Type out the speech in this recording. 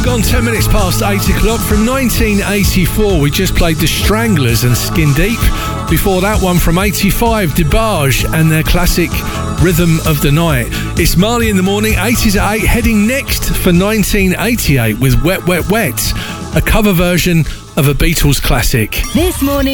gone 10 minutes past 8 o'clock. From 1984, we just played The Stranglers and Skin Deep. Before that one from 85, DeBarge and their classic Rhythm of the Night. It's Marley in the Morning, 80s at 8, heading next for 1988 with Wet, Wet, Wet, a cover version of a Beatles classic. This morning.